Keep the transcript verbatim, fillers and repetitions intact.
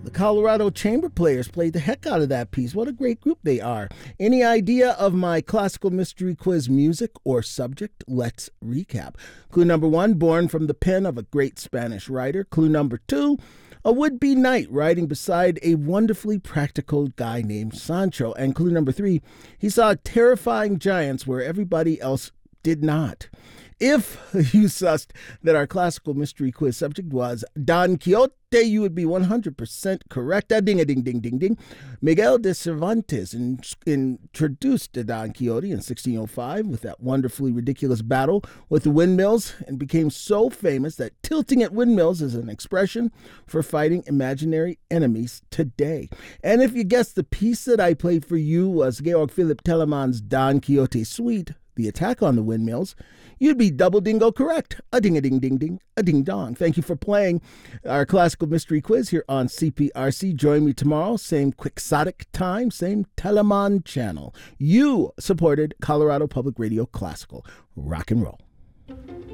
The Colorado Chamber Players played the heck out of that piece. What a great group they are. Any idea of my classical mystery quiz music or subject? Let's recap. Clue number one, born from the pen of a great Spanish writer. Clue number two, a would-be knight riding beside a wonderfully practical guy named Sancho. And clue number three, he saw terrifying giants where everybody else did not. If you sussed that our classical mystery quiz subject was Don Quixote, you would be one hundred percent correct. A ding, a ding, ding, ding, ding. Miguel de Cervantes in, introduced Don Quixote in sixteen oh five with that wonderfully ridiculous battle with the windmills and became so famous that tilting at windmills is an expression for fighting imaginary enemies today. And if you guessed the piece that I played for you was Georg Philipp Telemann's Don Quixote Suite, The Attack on the Windmills, you'd be double dingo correct. A ding a ding ding ding, a ding dong. Thank you for playing our classical mystery quiz here on C P R C. Join me tomorrow, same quixotic time, same Telemann channel. You supported Colorado Public Radio Classical. Rock and roll.